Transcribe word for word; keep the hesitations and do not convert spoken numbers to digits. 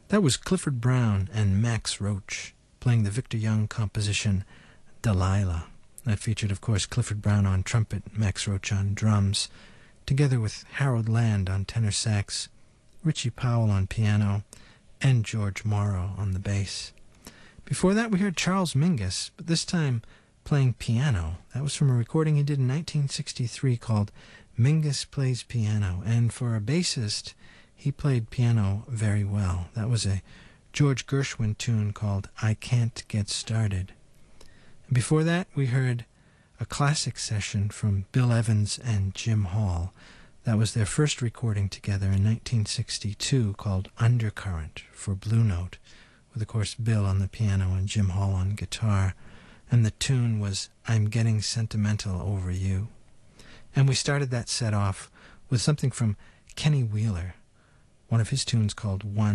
That was Clifford Brown and Max Roach playing the Victor Young composition Delilah. That featured, of course, Clifford Brown on trumpet, Max Roach on drums, together with Harold Land on tenor sax, Richie Powell on piano, and George Morrow on the bass. Before that, we heard Charles Mingus, but this time playing piano. That was from a recording he did in nineteen sixty-three called Mingus Plays Piano, and for a bassist, he played piano very well. That was a George Gershwin tune called I Can't Get Started. And before that, we heard a classic session from Bill Evans and Jim Hall. That was their first recording together in nineteen sixty-two called Undercurrent for Blue Note, with, of course, Bill on the piano and Jim Hall on guitar. And the tune was I'm Getting Sentimental Over You. And we started that set off with something from Kenny Wheeler, one of his tunes called One